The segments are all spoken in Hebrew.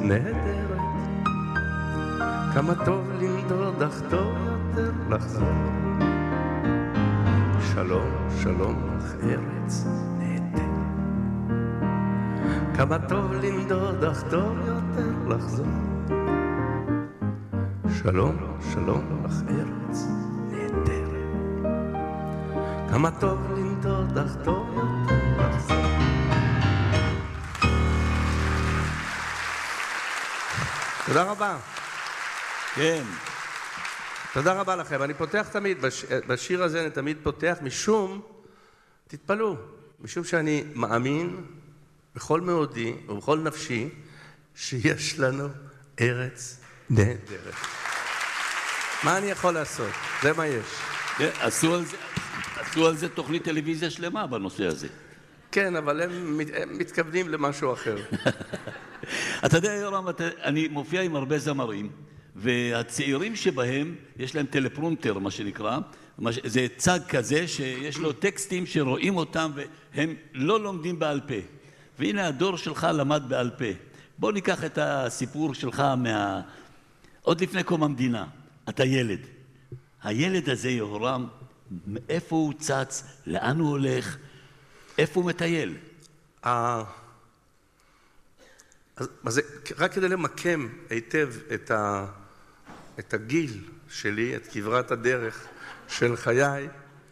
נהדרת, כמה טוב לנדוד אך טוב יותר לחזור. שלום, שלום אך ארץ נהדרת, כמה טוב לנדוד אך טוב יותר לחזור. שלום, שלום אך ארץ נהדרת, כמה טוב לנדוד אך טוב יותר לחזור. תודה רבה. כן. תודה רבה לכם. אני פותח תמיד, בשיר הזה אני תמיד פותח משום, תתפלאו, משום שאני מאמין בכל מאודי ובכל נפשי שיש לנו ארץ נהדרת. מה אני יכול לעשות? זה מה יש. עשו על זה תוכנית טלוויזיה שלמה בנושא הזה. כן, אבל הם מתכוונים למשהו אחר. אתה יודע, יורם, אני מופיע עם הרבה זמרים, והצעירים שבהם יש להם טלפרומטר, מה שנקרא, זה צג כזה שיש לו טקסטים שרואים אותם והם לא לומדים בעל פה. והנה הדור שלך למד בעל פה. בוא ניקח את הסיפור שלך עוד לפני קום המדינה. אתה ילד. הילד הזה, יהורם, מאיפה הוא צץ, לאן הוא הולך, איפה הוא מטייל? אז רק כדי למקם היטב את הגיל שלי, את כברת הדרך של חיי,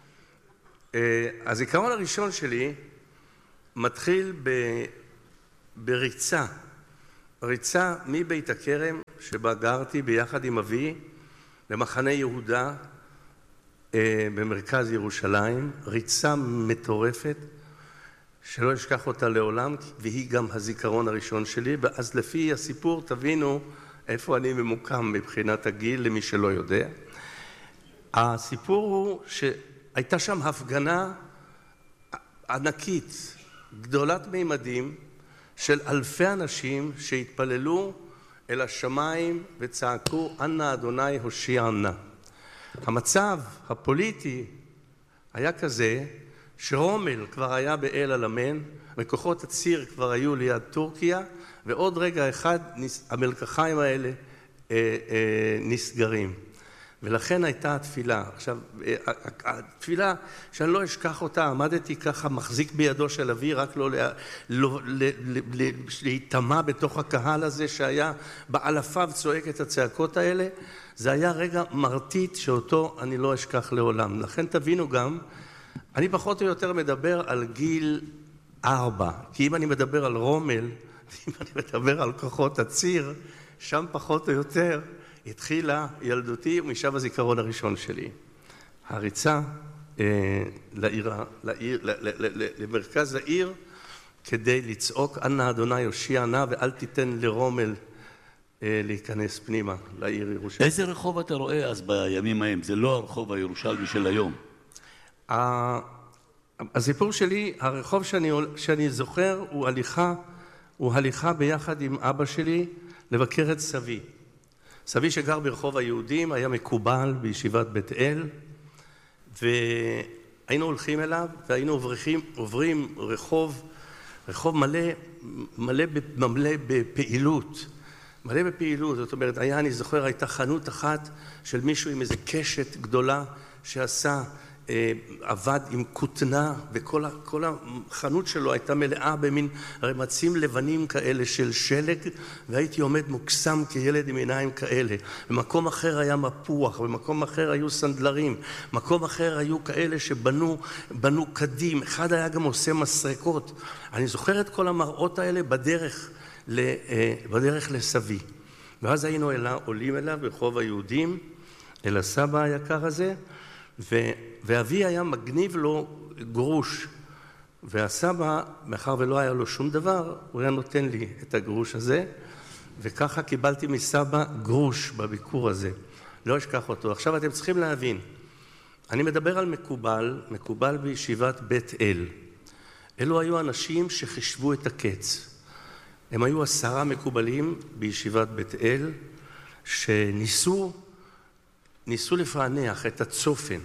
הזיכרון הראשון שלי מתחיל בריצה. ריצה מבית הכרם שבה גרתי ביחד עם אבי למחנה יהודה במרכז ירושלים. ריצה מטורפת שלא אשכח אותה לעולם, והיא גם הזיכרון הראשון שלי. ואז לפי הסיפור תבינו איפה אני ממוקם מבחינת הגיל למי שלא יודע. הסיפור הוא שהייתה שם הפגנה ענקית, גדולת מימדים, של אלפי אנשים שהתפללו אל השמיים וצעקו אנא אדוני הושיע נא. המצב הפוליטי היה כזה שרומל כבר היה באל אלמן, וכוחות הציר כבר היו ליד טורקיה, ועוד רגע אחד המלקחיים האלה נסגרים. ולכן הייתה התפילה. עכשיו, התפילה שאני לא אשכח אותה, עמדתי ככה מחזיק בידו של אבי, רק לא להתאמה בתוך הקהל הזה שהיה באלפיו צועק את הצעקות האלה. זה היה רגע מרטיט שאותו אני לא אשכח לעולם. לכן תבינו גם, אני פחות או יותר מדבר על גיל 4, כי אם אני מדבר על רומל, אם אני מדבר על כוחות הציר, שם פחות או יותר התחילה ילדותי ומשם הזיכרון הראשון שלי. הריצה למרכז העיר כדי לצעוק אנא אדוני הושיע נא ואל תיתן לרומל להיכנס פנימה לעיר ירושלים. איזה רחוב אתה רואה אז בימים ההם? זה לא הרחוב הירושלמי של היום. הסיפור שלי, הרחוב שאני זוכר הוא הליכה ביחד עם אבא שלי לבקר את סבי. סבי שגר ברחוב היהודים היה מקובל בישיבת בית אל, והיינו הולכים אליו והיינו עוברים רחוב מלא בפעילות. זאת אומרת, אני זוכר, הייתה חנות אחת של מישהו עם איזה קשת גדולה שעשה, עבד עם כותנה, וכל החנות שלו הייתה מלאה במין רמצים לבנים כאלה של שלג, והייתי עומד מוקסם כילד עם עיניים כאלה. במקום אחר היה מפוח, במקום אחר היו סנדלרים, במקום אחר היו כאלה שבנו קדים, אחד היה גם עושה מסרקות. אני זוכר את כל המראות האלה בדרך לסבי. ואז היינו עולים אליו ברחוב היהודים, אל הסבא היקר הזה, ואבי היה מגניב לו גרוש, והסבא, מאחר ולא היה לו שום דבר, הוא היה נותן לי את הגרוש הזה, וככה קיבלתי מסבא גרוש בביקור הזה. לא אשכח אותו. עכשיו אתם צריכים להבין, אני מדבר על מקובל בישיבת בית אל. אלו היו אנשים שחישבו את הקץ. הם היו 10 מקובלים בישיבת בית אל, שניסו לפענח את הצופן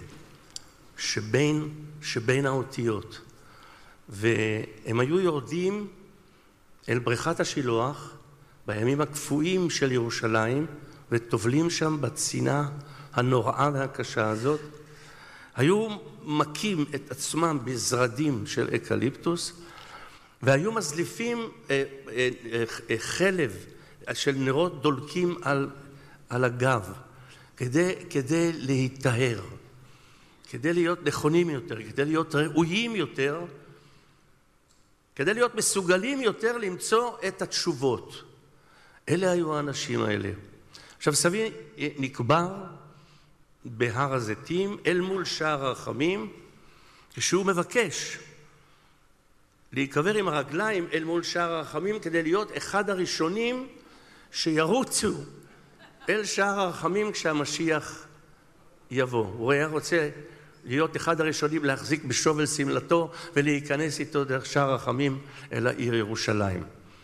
שבין האותיות. והם היו יורדים אל בריכת השילוח בימים הקפואים של ירושלים, וטובלים שם בצינה הנוראה והקשה הזאת, היו מקים את עצמם בזרדים של אקליפטוס, והיו מזליפים חלב של נרות דולקים על הגב, כדי להיטהר, כדי להיות נכונים יותר, כדי להיות ראויים יותר, כדי להיות מסוגלים יותר למצוא את התשובות. אלה היו האנשים האלה. עכשיו, סבי נקבר בהר הזיתים אל מול שער הרחמים, כשהוא מבקש להיקבר עם הרגליים אל מול שער הרחמים כדי להיות אחד הראשונים שירוצו אל שער הרחמים כשהמשיח יבוא. הוא היה רוצה להיות אחד הראשונים להחזיק בשובל סמלתו ולהיכנס איתו דרך שער הרחמים אל העיר ירושלים.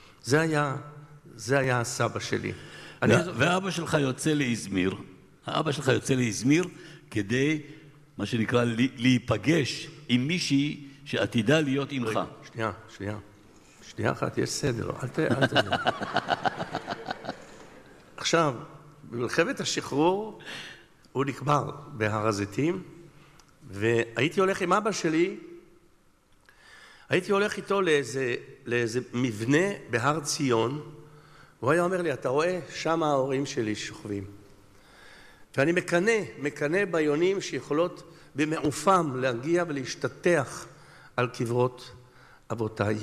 זה היה הסבא שלי. ואבא שלך יוצא לאזמיר. האבא שלך יוצא לאזמיר כדי, מה שנקרא, להיפגש עם מישהי שעתידה להיות עמך. שנייה אחת, יש סדר, אל תדע. עכשיו, במלחמת השחרור הוא נקבר בהר הזיתים, והייתי הולך עם אבא שלי, הייתי הולך איתו לאיזה מבנה בהר ציון, הוא היה אומר לי, אתה רואה? שם ההורים שלי שוכבים. ואני מקנה ביונים שיכולות במעופם להגיע ולהשתטח על קברות אבותיי.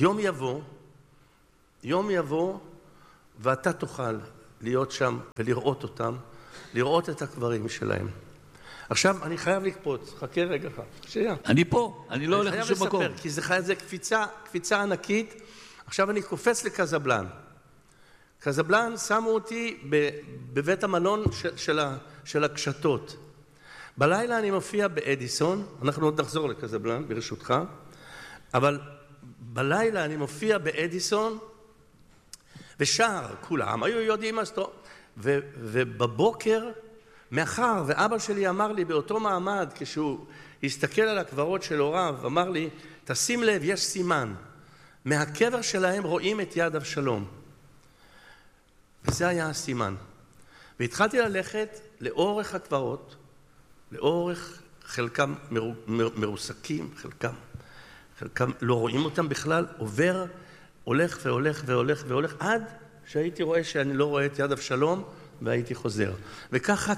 יום יבוא, ואתה תוכל להיות שם ולראות אותם, לראות את הקברים שלהם. עכשיו, אני חייב לקפוץ, חכה רגע אחד. אני פה, אני לא הולך לשום מקום. אני חייב לספר, כי זה קפיצה ענקית. עכשיו אני קופץ לקזבלן. קזבלן שמו אותי בבית המלון של הקשתות. בלילה אני מופיע באדיסון, אנחנו עוד נחזור לקזבלן ברשותך, אבל בלילה אני מופיע באדיסון, ושר, כולם היו יודעים אז טוב, ובבוקר, מאחר ואבא שלי אמר לי באותו מעמד, כשהוא הסתכל על הקברות של הוריו, אמר לי, תשים לב, יש סימן, מהקבר שלהם רואים את יד אבשלום. וזה היה הסימן. והתחלתי ללכת לאורך הקברות, לאורך חלקם מרוסקים, חלקם לא רואים אותם בכלל, הולך והולך, עד שהייתי רואה שאני לא רואה את יד אבשלום, והייתי חוזר. וככה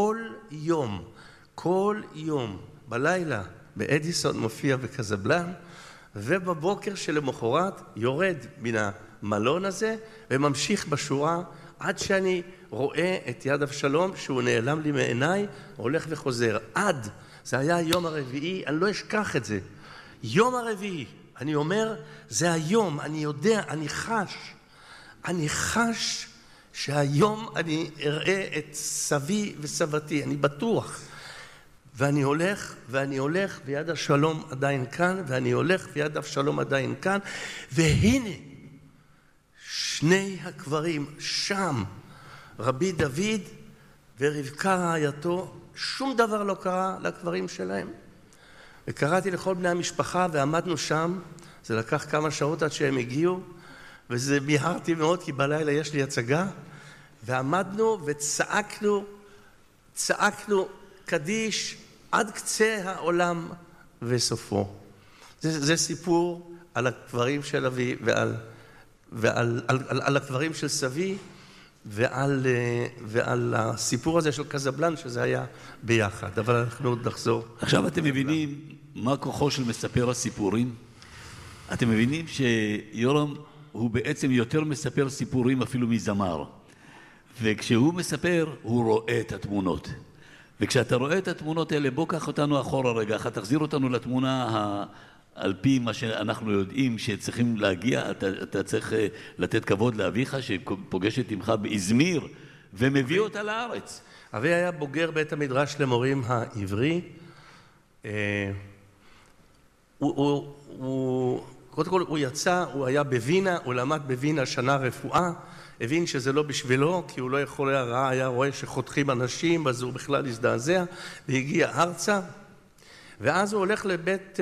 כל יום, בלילה, באדיסון מופיע בקזבלן, ובבוקר שלמחרת יורד מן המלון הזה, וממשיך בשורה, עד שאני רואה את יד אבשלום, שהוא נעלם לי מעיניי, הולך וחוזר. זה היה היום הרביעי, אני לא אשכח את זה. יום הרביעי, אני אומר, זה היום, אני יודע, אני חש שהיום אני אראה את סבי וסבתי, אני בטוח. ואני הולך, ויד אבשלום עדיין כאן, ואני הולך, ויד אבשלום עדיין כאן, והנה, שני הקברים שם, רבי דוד ורבקה רעייתו, שום דבר לא קרה לקברים שלהם. וקראתי לכל בני המשפחה ועמדנו שם, זה לקח כמה שעות עד שהם הגיעו, וזה מיהרתי מאוד כי בלילה יש לי הצגה, ועמדנו וצעקנו קדיש עד קצה העולם וסופו. זה סיפור על הקברים של אבי ועל הקברים של סבי, ועל הסיפור הזה של קזבלן, שזה היה ביחד, אבל אנחנו עוד נחזור. עכשיו אתם מבינים מה כוחו של מספר הסיפורים? אתם מבינים שיורם הוא בעצם יותר מספר סיפורים אפילו מזמר. וכשהוא מספר, הוא רואה את התמונות. וכשאתה רואה את התמונות האלה, בוא קח אותנו אחורה רגע, תחזיר אותנו לתמונה על פי מה שאנחנו יודעים שצריכים להגיע, אתה צריך לתת כבוד לאביך שפוגשת עמך באזמיר ומביא אותה לארץ. אבי היה בוגר בית המדרש למורים העברי. קודם כל הוא יצא, הוא היה בווינה, הוא למד בווינה שנה רפואה, הבין שזה לא בשבילו, כי הוא לא יכול היה רואה שחותכים אנשים, אז הוא בכלל הזדעזע, והגיע ארצה. ואז הוא הולך לבית,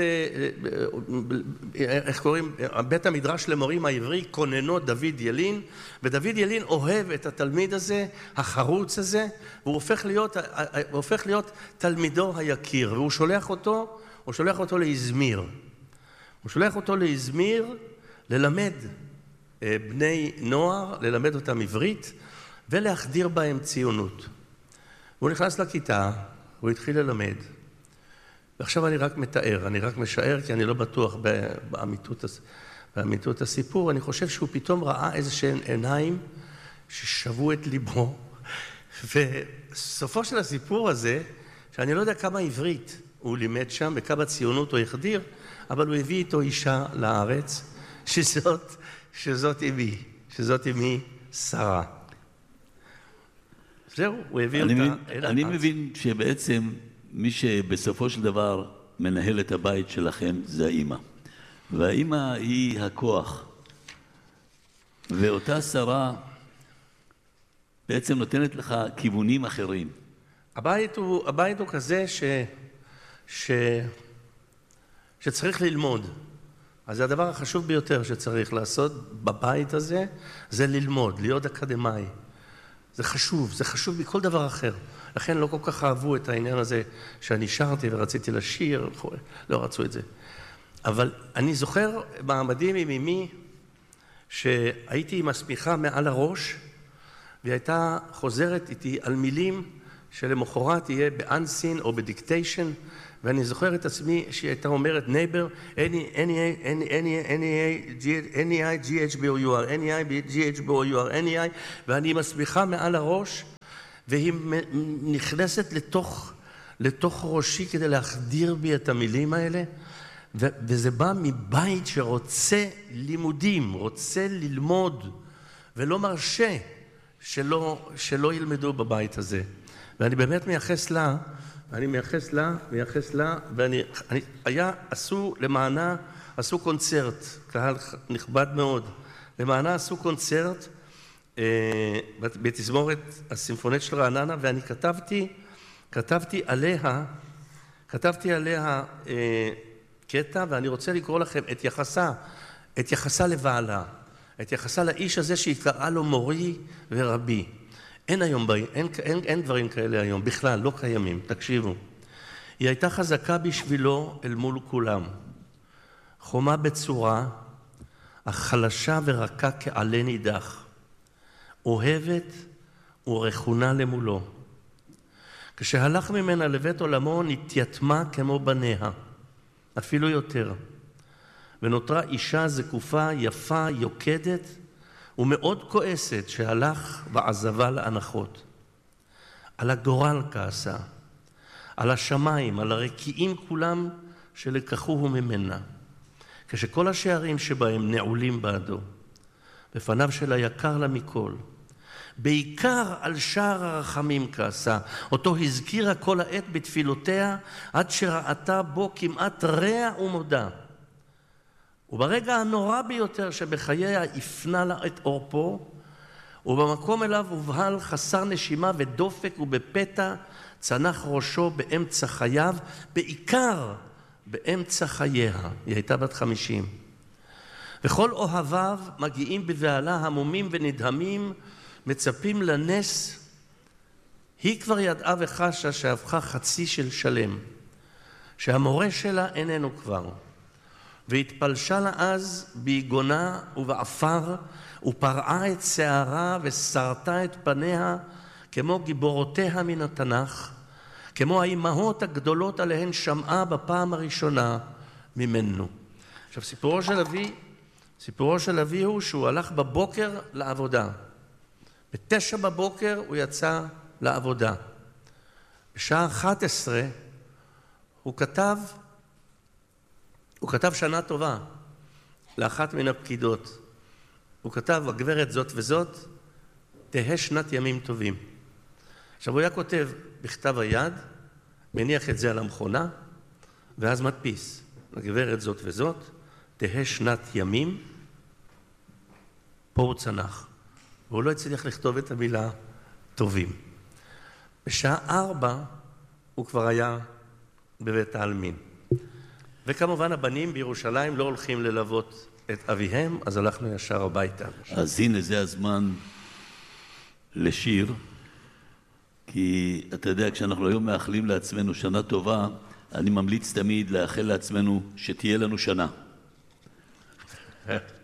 איך קוראים? בית המדרש למורים העברי, כוננו דוד ילין, ודוד ילין אוהב את התלמיד הזה, החרוץ הזה, והוא הופך להיות תלמידו היקיר, והוא שולח אותו להזמיר. הוא שולח אותו להזמיר ללמד בני נוער, ללמד אותם עברית, ולהחדיר בהם ציונות. הוא נכנס לכיתה, הוא התחיל ללמד. ועכשיו אני רק מתאר, אני רק משער, כי אני לא בטוח באמיתות הסיפור. אני חושב שהוא פתאום ראה איזשהן עיניים ששבו את ליבו. וסופו של הסיפור הזה, שאני לא יודע כמה עברית הוא לימד שם, וכמה ציונות הוא החדיר, אבל הוא הביא איתו אישה לארץ, שזאת אמי שרה. זהו, הוא הביא אותה אל הארץ. אני מבין שבעצם מי שבסופו של דבר מנהל את הבית שלכם זה האמא. והאמא היא הכוח. ואותה שרה בעצם נותנת לך כיוונים אחרים. הבית הוא כזה שצריך ללמוד. אז זה הדבר החשוב ביותר שצריך לעשות בבית הזה, זה ללמוד, להיות אקדמאי. זה חשוב מכל דבר אחר. לכן לא כל כך אהבו את העניין הזה שאני שרתי ורציתי לשיר, לא רצו את זה. אבל אני זוכר מעמדים עם אמי שהייתי עם הסמיכה מעל הראש, והיא הייתה חוזרת איתי על מילים שלמחרת תהיה באנסין או בדיקטיישן, ואני זוכר את עצמי שהיא הייתה אומרת נייבר, NEI, GHBOUR, NEI, GHBOUR, NEI, ואני עם הסמיכה מעל הראש, והיא נכנסת לתוך ראשי כדי להחדיר בי את המילים האלה, וזה בא מבית שרוצה לימודים, רוצה ללמוד, ולא מרשה שלא ילמדו בבית הזה. ואני באמת מייחס לה, עשו קונצרט, קהל נכבד מאוד, למענה עשו קונצרט בתזמורת הסימפונית של רעננה, ואני כתבתי עליה קטע, ואני רוצה לקרוא לכם את יחסה לבעלה, את יחסה לאיש הזה שהתקראה לו מורי ורבי. אין דברים כאלה היום, בכלל, לא קיימים, תקשיבו. היא הייתה חזקה בשבילו אל מול כולם. חומה בצורה, אך חלשה ורכה כעלה נידח. אוהבת ורחונה למולו. כשהלך ממנה לבית עולמו נתייתמה כמו בניה, אפילו יותר. ונותרה אישה זקופה, יפה, יוקדת, ומאוד כועסת שהלך ועזבה לאנחות. על הגורל כעסה, על השמיים, על הרקיעים כולם שלקחוהו ממנה, כשכל השערים שבהם נעולים בעדו, בפניו של היקר לה מכל. בעיקר על שער הרחמים כעסה, אותו הזכירה כל העת בתפילותיה, עד שראתה בו כמעט רע ומודה. וברגע הנורא ביותר שבחייה הפנה לה את אורפו, ובמקום אליו הובהל חסר נשימה ודופק, ובפתע צנח ראשו באמצע חייו, בעיקר באמצע חייה. היא הייתה בת 50. וכל אוהביו מגיעים בבעלה המומים ונדהמים, מצפים לנס. היא כבר ידעה וחשה שהפכה חצי של שלם, שהמורה שלה איננו כבר. והתפלשה לה אז ביגונה ובעפר, ופרעה את שערה ושרתה את פניה כמו גיבורותיה מן התנ"ך, כמו האימהות הגדולות עליהן שמעה בפעם הראשונה ממנו. עכשיו, סיפורו של אבי הוא שהוא הלך בבוקר לעבודה. ב9 בבוקר הוא יצא לעבודה. בשעה 11 הוא כתב שנה טובה לאחת מן הפקידות. הוא כתב, הגברת זאת וזאת, תהא שנת ימים טובים. עכשיו הוא היה כותב בכתב היד, מניח את זה על המכונה, ואז מדפיס. הגברת זאת וזאת, תהא שנת ימים, פה הוא צנח. והוא לא הצליח לכתוב את המילה טובים. בשעה 4 הוא כבר היה בבית העלמין. וכמובן הבנים בירושלים לא הולכים ללוות את אביהם, אז הלכנו ישר הביתה. אז הנה זה הזמן לשיר, כי אתה יודע, כשאנחנו היום מאחלים לעצמנו שנה טובה, אני ממליץ תמיד לאחל לעצמנו שתהיה לנו שנה.